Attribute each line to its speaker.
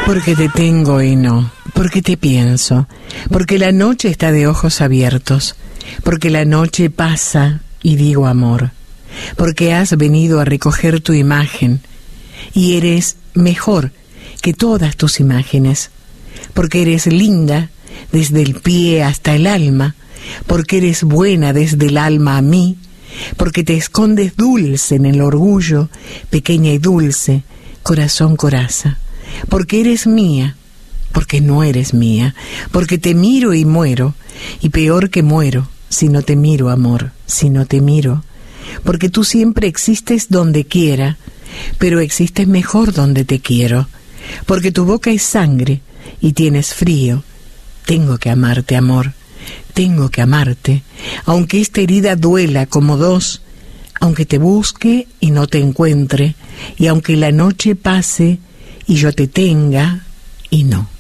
Speaker 1: Porque te tengo y no, porque te pienso, porque la noche está de ojos abiertos, porque la noche pasa y digo amor, porque has venido a recoger tu imagen y eres mejor que todas tus imágenes, porque eres linda desde el pie hasta el alma, porque eres buena desde el alma a mí, porque te escondes dulce en el orgullo, pequeña y dulce, corazón coraza, porque eres mía, porque no eres mía, porque te miro y muero, y peor que muero, si no te miro, amor, si no te miro, porque tú siempre existes donde quiera, pero existes mejor donde te quiero, porque tu boca es sangre y tienes frío. Tengo que amarte, amor, tengo que amarte, aunque esta herida duela como dos, aunque te busque y no te encuentre, y aunque la noche pase y yo te tenga y no.